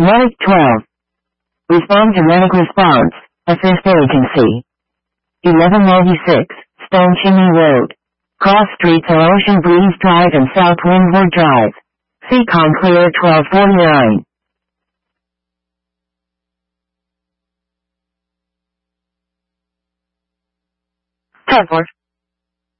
Medic 12. Respond to medic response. Assist agency. 1196, Stone Chimney Road. Cross streets are Ocean Breeze Drive and South Windward Drive. Seacom clear 1249. 10-4.